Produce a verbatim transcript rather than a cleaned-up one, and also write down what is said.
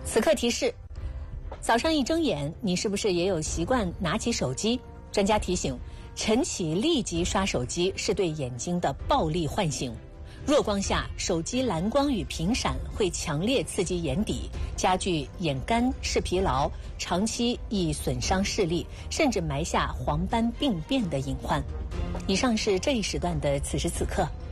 此刻提示：早上一睁眼，你是不是也有习惯拿起手机？专家提醒，晨起立即刷手机是对眼睛的暴力唤醒。弱光下，手机蓝光与频闪会强烈刺激眼底，加剧眼干、视疲劳，长期易损伤视力，甚至埋下黄斑病变的隐患。以上是这一时段的此时此刻。